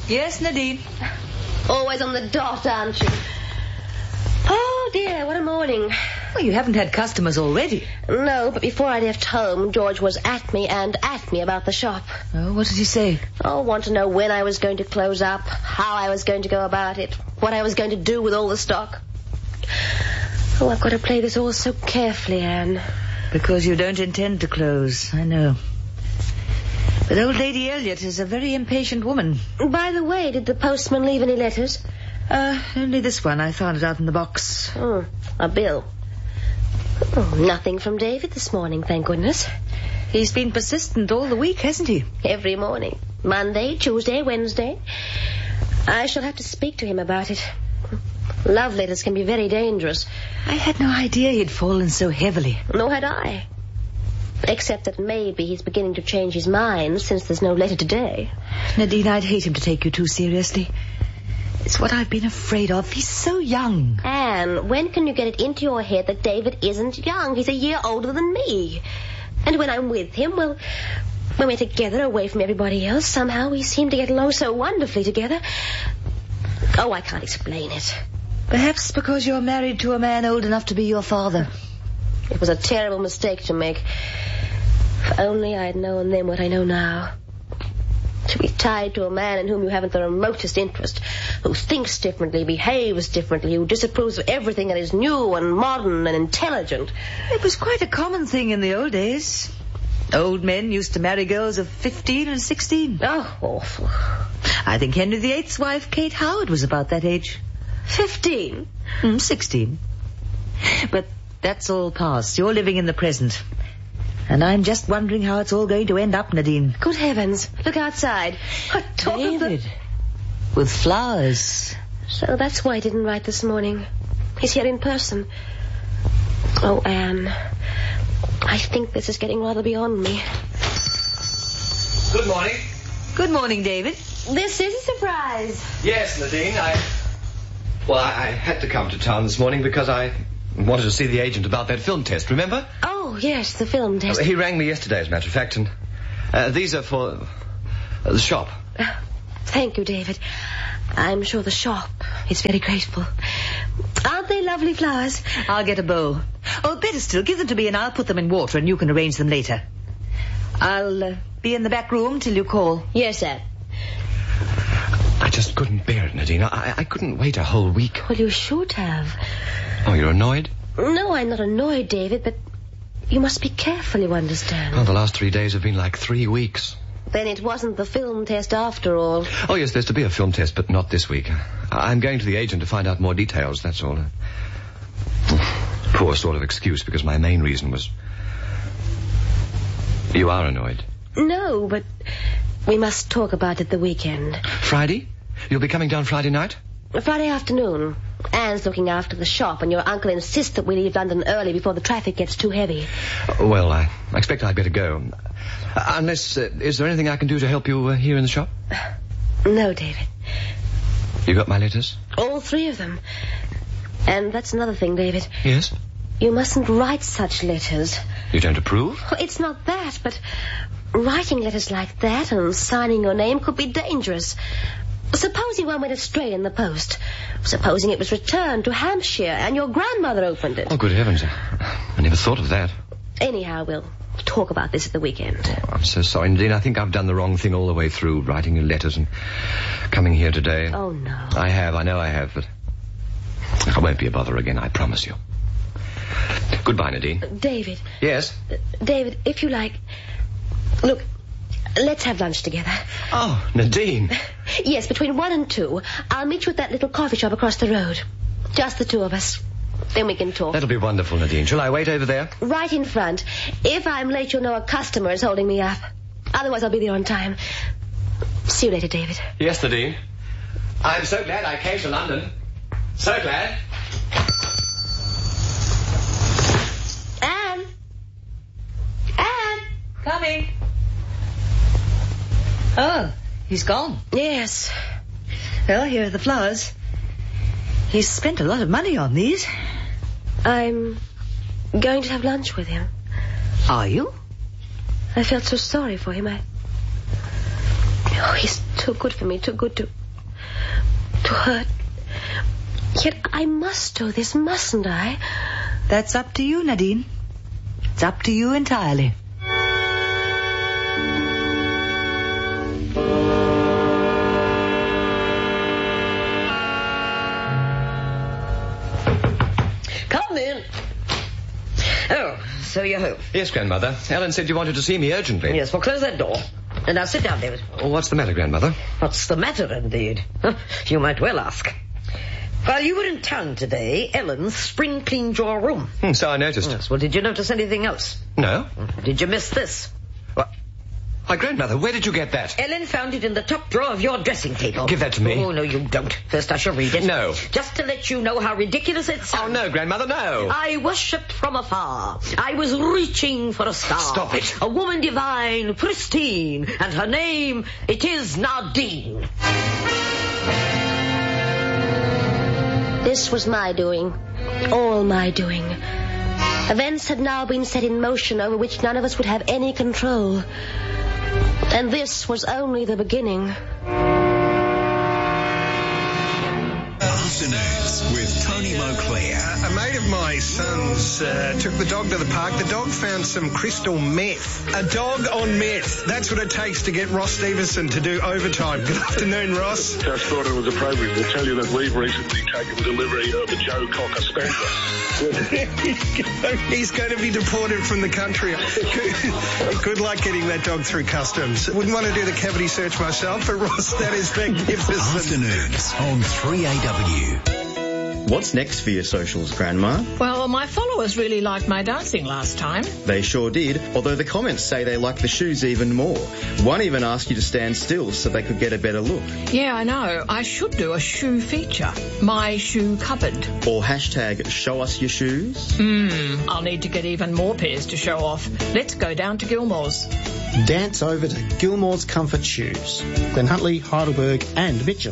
Yes, Nadine? Always on the dot, aren't you? Oh, dear, what a morning. Well, you haven't had customers already. No, but before I left home, George was at me about the shop. Oh, what did he say? Oh, want to know when I was going to close up, how I was going to go about it, what I was going to do with all the stock. Oh, I've got to play this all so carefully, Anne. Because you don't intend to close, I know. But old Lady Elliot is a very impatient woman. By the way, did the postman leave any letters? Only this one. I found it out in the box. A bill. Oh, nothing from David this morning, thank goodness. He's been persistent all the week, hasn't he? Every morning. Monday, Tuesday, Wednesday. I shall have to speak to him about it. Love letters can be very dangerous. I had no idea he'd fallen so heavily. Nor had I. Except that maybe he's beginning to change his mind since there's no letter today. Nadine, I'd hate him to take you too seriously. It's what I've been afraid of. He's so young. Anne, when can you get it into your head that David isn't young? He's a year older than me. And when I'm with him, well, when we're together away from everybody else, somehow we seem to get along so wonderfully together. Oh, I can't explain it. Perhaps because you're married to a man old enough to be your father. It was a terrible mistake to make. If only I had known then what I know now. To be tied to a man in whom you haven't the remotest interest, who thinks differently, behaves differently, who disapproves of everything that is new and modern and intelligent. It was quite a common thing in the old days. Old men used to marry girls of 15 and 16. Oh, awful. I think Henry VIII's wife, Kate Howard, was about that age. 15? 16. But that's all past. You're living in the present. And I'm just wondering how it's all going to end up, Nadine. Good heavens. Look outside. David. With flowers. So that's why he didn't write this morning. He's here in person. Oh, Anne. I think this is getting rather beyond me. Good morning. Good morning, David. This is a surprise. Yes, Nadine, I had to come to town this morning because I wanted to see the agent about that film test, remember? Oh, yes, the film test. He rang me yesterday, as a matter of fact, and these are for the shop. Thank you, David. I'm sure the shop is very grateful. Aren't they lovely flowers? I'll get a bowl. Oh, better still, give them to me and I'll put them in water and you can arrange them later. I'll be in the back room till you call. Yes, sir. I just couldn't bear it, Nadine. I couldn't wait a whole week. Well, you should have. Oh, you're annoyed? No, I'm not annoyed, David, but you must be careful, you understand. Oh, the last 3 days have been like 3 weeks. Then it wasn't the film test after all. Oh, yes, there's to be a film test, but not this week. I'm going to the agent to find out more details, that's all. Poor sort of excuse, because my main reason was... You are annoyed? No, but we must talk about it the weekend. Friday? You'll be coming down Friday night? Friday afternoon. Anne's looking after the shop, and your uncle insists that we leave London early before the traffic gets too heavy. Well, I expect I'd better go. Unless, is there anything I can do to help you here in the shop? No, David. You got my letters? All 3 of them. And that's another thing, David. Yes? You mustn't write such letters. You don't approve? Well, it's not that, but writing letters like that and signing your name could be dangerous. Supposing one went astray in the post. Supposing it was returned to Hampshire and your grandmother opened it. Oh, good heavens. I never thought of that. Anyhow, we'll talk about this at the weekend. Oh, I'm so sorry, Nadine. I think I've done the wrong thing all the way through, writing you letters and coming here today. Oh, no. I know I have, but I won't be a bother again, I promise you. Goodbye, Nadine. David. Yes? David, if you like... Look, let's have lunch together. Oh, Nadine. Yes, between 1 and 2. I'll meet you at that little coffee shop across the road. Just the 2 of us. Then we can talk. That'll be wonderful, Nadine. Shall I wait over there? Right in front. If I'm late, you'll know a customer is holding me up. Otherwise, I'll be there on time. See you later, David. Yes, Nadine. I'm so glad I came to London. So glad. Anne! Anne! Coming. Oh, he's gone. Yes. Well, here are the flowers. He's spent a lot of money on these. I'm going to have lunch with him. Are you? I felt so sorry for him. Oh, he's too good for me, too good to hurt. Yet I must do this, mustn't I? That's up to you, Nadine. It's up to you entirely. Come in. Oh, so you're home. Yes, Grandmother. Ellen said you wanted to see me urgently. Yes, well, close that door. And now sit down, David. Oh, what's the matter, Grandmother? What's the matter, indeed? You might well ask. While you were in town today, Ellen spring cleaned your room. So I noticed. Yes, well, did you notice anything else? No. Did you miss this? What? Why, Grandmother, where did you get that? Ellen found it in the top drawer of your dressing table. Give that to me. Oh, no, you don't. First I shall read it. No. Just to let you know how ridiculous it sounds. Oh, no, Grandmother, no. I worshipped from afar. I was reaching for a star. Stop it. A woman divine, pristine, and her name, it is Nadine. This was my doing. All my doing. Events had now been set in motion over which none of us would have any control. And this was only the beginning. Afternoons with Tony Moclair. A mate of my son's took the dog to the park. The dog found some crystal meth. A dog on meth. That's what it takes to get Ross Stevenson to do overtime. Good afternoon, Ross. Just thought it was appropriate to tell you that we've recently taken delivery of a Joe Cocker Spaniel. He's going to be deported from the country. Good luck getting that dog through customs. Wouldn't want to do the cavity search myself, but Ross, that is magnificent. Afternoons on 3AW. What's next for your socials, Grandma? Well, my followers really liked my dancing last time. They sure did, although the comments say they like the shoes even more. One even asked you to stand still so they could get a better look. Yeah, I know. I should do a shoe feature. My shoe cupboard. Or hashtag show us your shoes. I'll need to get even more pairs to show off. Let's go down to Gilmore's. Dance over to Gilmore's Comfort Shoes. Glen Huntly, Heidelberg and Mitcham.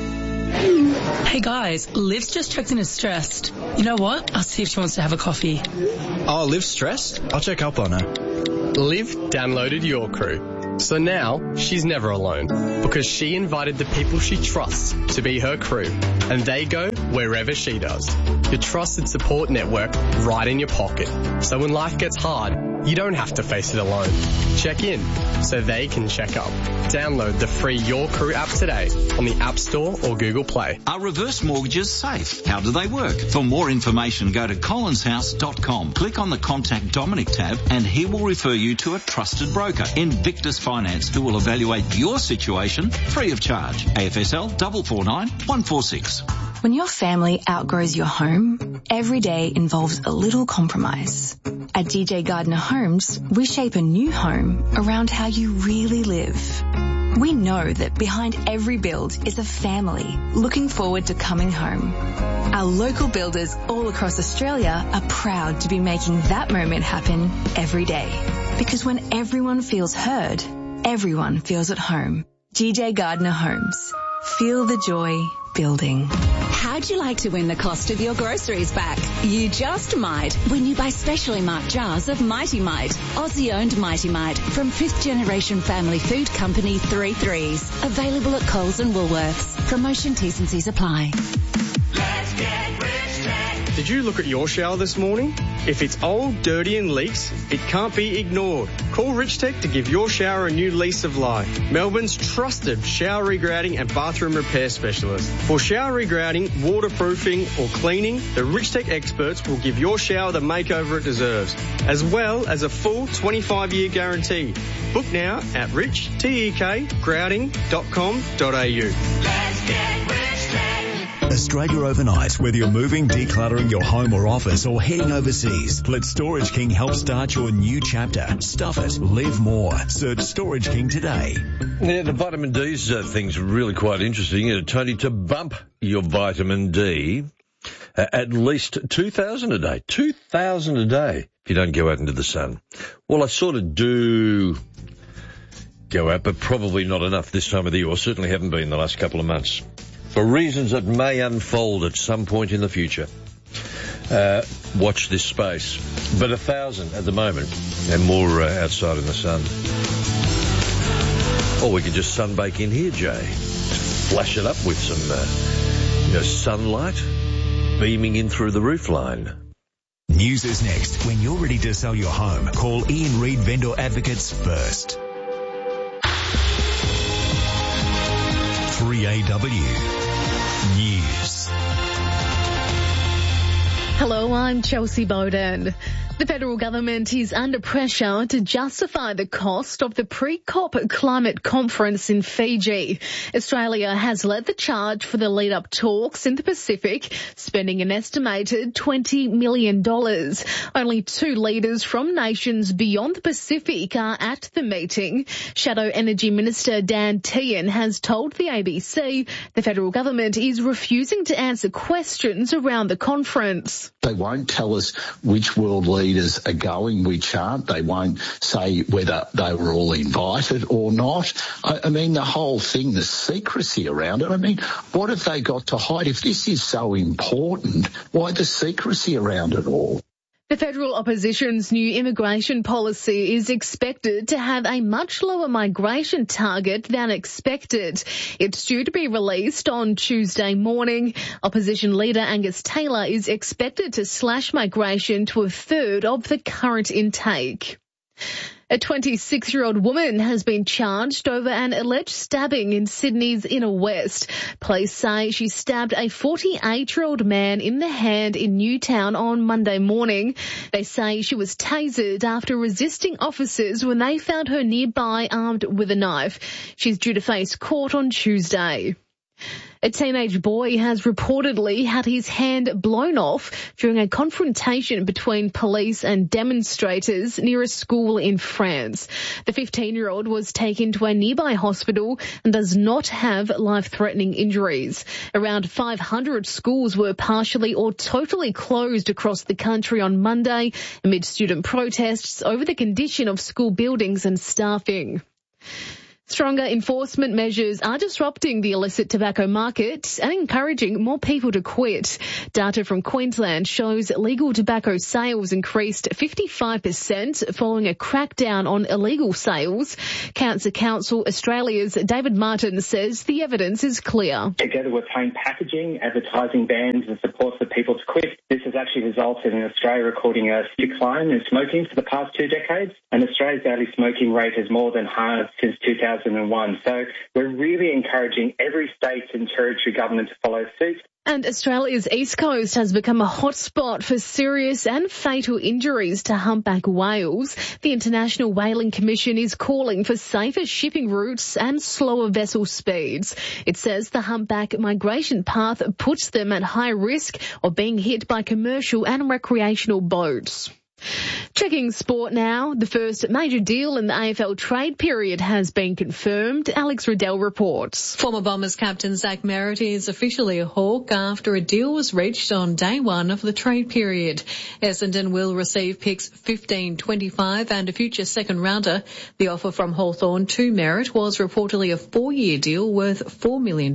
Hey guys, Liv's just checked in as stressed. You know what? I'll see if she wants to have a coffee. Oh, Liv's stressed? I'll check up on her. Liv downloaded Your Crew. So now she's never alone because she invited the people she trusts to be her crew and they go wherever she does. Your trusted support network right in your pocket. So when life gets hard, you don't have to face it alone. Check in so they can check up. Download the free Your Crew app today on the App Store or Google Play. Are reverse mortgages safe? How do they work? For more information, go to collinshouse.com. Click on the Contact Dominic tab and he will refer you to a trusted broker, Invictus Finance, who will evaluate your situation free of charge. AFSL 449 146. When your family outgrows your home, every day involves a little compromise. At DJ Gardner Homes, we shape a new home around how you really live. We know that behind every build is a family looking forward to coming home. Our local builders all across Australia are proud to be making that moment happen every day. Because when everyone feels heard, everyone feels at home. DJ Gardner Homes. Feel the joy building. How'd you like to win the cost of your groceries back? You just might when you buy specially marked jars of Mighty Mite, Aussie-owned Mighty Mite from 5th generation family food company 3 Threes. Available at Coles and Woolworths. Promotion T's and C's apply. Let's get Rich Tech. Did you look at your shower this morning? If it's old, dirty and leaks, it can't be ignored. Call Rich Tech to give your shower a new lease of life. Melbourne's trusted shower regrouting and bathroom repair specialist. For shower regrouting, waterproofing or cleaning, the Rich Tech experts will give your shower the makeover it deserves, as well as a full 25-year guarantee. Book now at richtekgrouting.com.au. Let's get Rich Tech. Australia Overnight. Whether you're moving, decluttering your home or office, or heading overseas, let Storage King help start your new chapter. Stuff it. Live more. Search Storage King today. Yeah, the vitamin D thing's really quite interesting. Tony, to bump your vitamin D at least 2,000 a day. 2,000 a day if you don't go out into the sun. Well, I sort of do go out, but probably not enough this time of the year, or certainly haven't been the last couple of months, for reasons that may unfold at some point in the future. Watch this space. But 1,000 at the moment, and more outside in the sun. Or we could just sunbake in here, Jay. Flash it up with some, sunlight beaming in through the roofline. News is next. When you're ready to sell your home, call Ian Reid Vendor Advocates first. 3AW News. Hello, I'm Chelsea Bowden. The federal government is under pressure to justify the cost of the pre-COP climate conference in Fiji. Australia has led the charge for the lead-up talks in the Pacific, spending an estimated $20 million. Only 2 leaders from nations beyond the Pacific are at the meeting. Shadow Energy Minister Dan Tehan has told the ABC the federal government is refusing to answer questions around the conference. They won't tell us which world leaders are going, which aren't. They won't say whether they were all invited or not. I mean, the whole thing, the secrecy around it. I mean, what have they got to hide? If this is so important, why the secrecy around it all? The federal opposition's new immigration policy is expected to have a much lower migration target than expected. It's due to be released on Tuesday morning. Opposition leader Angus Taylor is expected to slash migration to 1/3 of the current intake. A 26-year-old woman has been charged over an alleged stabbing in Sydney's Inner West. Police say she stabbed a 48-year-old man in the hand in Newtown on Monday morning. They say she was tasered after resisting officers when they found her nearby armed with a knife. She's due to face court on Tuesday. A teenage boy has reportedly had his hand blown off during a confrontation between police and demonstrators near a school in France. The 15-year-old was taken to a nearby hospital and does not have life-threatening injuries. Around 500 schools were partially or totally closed across the country on Monday amid student protests over the condition of school buildings and staffing. Stronger enforcement measures are disrupting the illicit tobacco market and encouraging more people to quit. Data from Queensland shows legal tobacco sales increased 55% following a crackdown on illegal sales. Cancer Council Australia's David Martin says the evidence is clear. Together with plain packaging, advertising bans and support for people to quit, this has actually resulted in Australia recording a decline in smoking for the past 2 decades, and Australia's daily smoking rate has more than halved since 2001. So we're really encouraging every state and territory government to follow suit. And Australia's east coast has become a hotspot for serious and fatal injuries to humpback whales. The International Whaling Commission is calling for safer shipping routes and slower vessel speeds. It says the humpback migration path puts them at high risk of being hit by commercial and recreational boats. Checking sport now. The first major deal in the AFL trade period has been confirmed. Alex Riddell reports. Former Bombers captain Zach Merritt is officially a Hawk after a deal was reached on day 1 of the trade period. Essendon will receive picks 15, 25 and a future second rounder. The offer from Hawthorn to Merritt was reportedly a 4-year deal worth $4 million.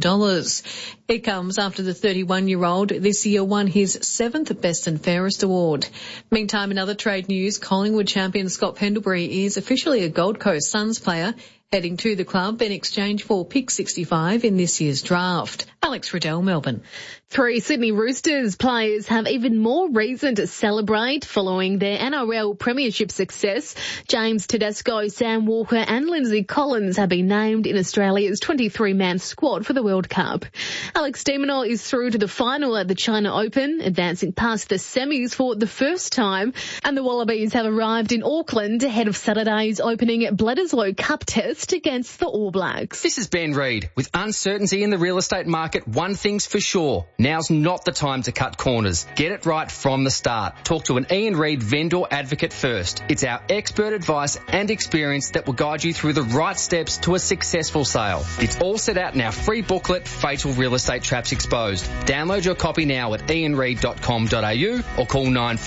It comes after the 31-year-old this year won his 7th Best and Fairest award. Meantime, in other trade news, Collingwood champion Scott Pendlebury is officially a Gold Coast Suns player, heading to the club in exchange for pick 65 in this year's draft. Alex Riddell, Melbourne. 3 Sydney Roosters players have even more reason to celebrate following their NRL premiership success. James Tedesco, Sam Walker and Lindsay Collins have been named in Australia's 23-man squad for the World Cup. Alex de Minaur is through to the final at the China Open, advancing past the semis for the first time. And the Wallabies have arrived in Auckland ahead of Saturday's opening Bledisloe Cup test against the All Blacks. This is Ben Reid. With uncertainty in the real estate market, one thing's for sure. Now's not the time to cut corners. Get it right from the start. Talk to an Ian Reid vendor advocate first. It's our expert advice and experience that will guide you through the right steps to a successful sale. It's all set out in our free booklet, Fatal Real Estate Traps Exposed. Download your copy now at ianreid.com.au or call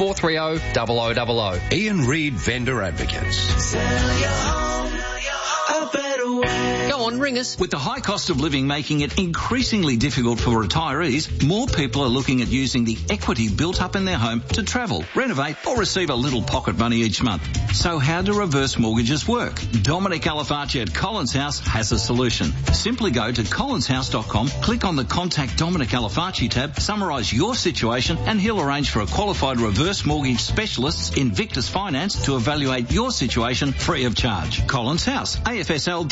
9430 0000. Ian Reid Vendor Advocates. Go on. on, ring us. With the high cost of living making it increasingly difficult for retirees, more people are looking at using the equity built up in their home to travel, renovate or receive a little pocket money each month. So how do reverse mortgages work? Dominic Alafaci at Collins House has a solution. Simply go to collinshouse.com, click on the Contact Dominic Alafaci tab, summarise your situation and he'll arrange for a qualified reverse mortgage specialist in Victus Finance to evaluate your situation free of charge. Collins House, AFSL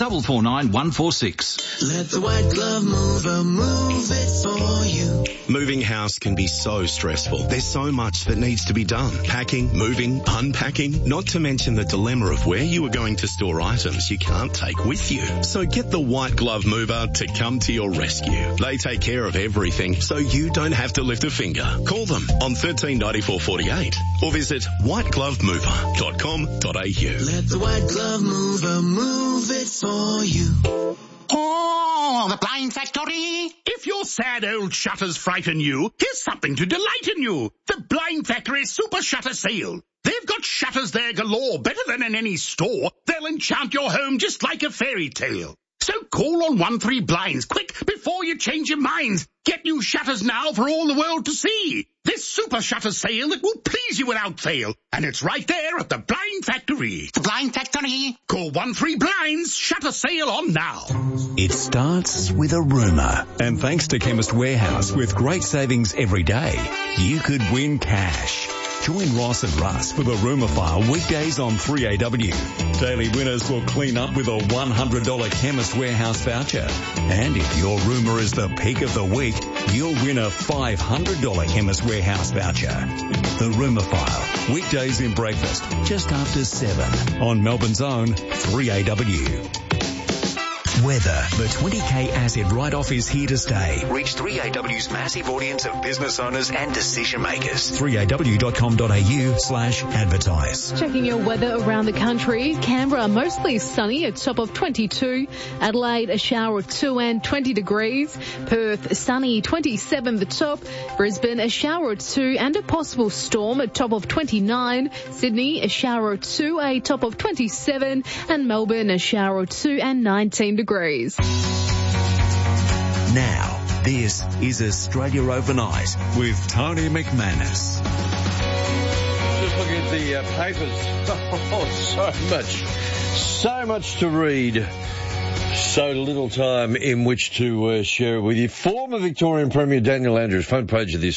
449146. Let the white glove mover move it for you. Moving house can be so stressful. There's so much that needs to be done. Packing, moving, unpacking, not to mention the dilemma of where you are going to store items you can't take with you. So get the white glove mover to come to your rescue. They take care of everything so you don't have to lift a finger. Call them on 139448 or visit whiteglovemover.com.au. Let the white glove mover move it for you. Oh, the Blind Factory! If your sad old shutters frighten you, here's something to delight in you. The Blind Factory Super Shutter Sale. They've got shutters there galore, better than in any store. They'll enchant your home just like a fairy tale. So call on 13 Blinds, quick, before you change your minds. Get new shutters now for all the world to see. This super shutter sale that will please you without fail. And it's right there at the Blind Factory. The Blind Factory. Call 13 Blinds, shutter sale on now. It starts with a rumour. And thanks to Chemist Warehouse, with great savings every day, you could win cash. Join Ross and Russ for the Rumour File weekdays on 3AW. Daily winners will clean up with a $100 Chemist Warehouse voucher. And if your rumour is the pick of the week, you'll win a $500 Chemist Warehouse voucher. The Rumour File, weekdays in breakfast, just after 7 on Melbourne's own 3AW. Weather. The 20K asset write-off is here to stay. Reach 3AW's massive audience of business owners and decision makers. 3AW.com.au/advertise. Checking your weather around the country. Canberra, mostly sunny, a top of 22. Adelaide, a shower of 2 and 20 degrees. Perth, sunny, 27 the top. Brisbane, a shower of 2 and a possible storm, a top of 29. Sydney, a shower of 2, a top of 27. And Melbourne, a shower of 2 and 19 degrees. Now, this is Australia Overnight with Tony McManus. Just looking at the papers. Oh, so much to read. So little time in which to share it with you. Former Victorian Premier Daniel Andrews, front page of the